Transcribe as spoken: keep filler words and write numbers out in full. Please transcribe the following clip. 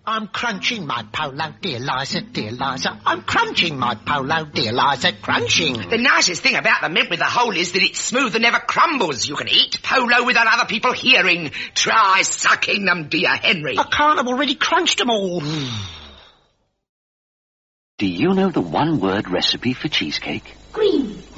I'm crunching my polo, dear Liza, dear Liza. I'm crunching my polo, dear Liza, crunching. The nicest thing about the mint with the hole is that it's smooth and never crumbles. You can eat polo without other people hearing. Try sucking them, dear Henry. I can't, I've already crunched them all. Do you know the one-word recipe for cheesecake? Green.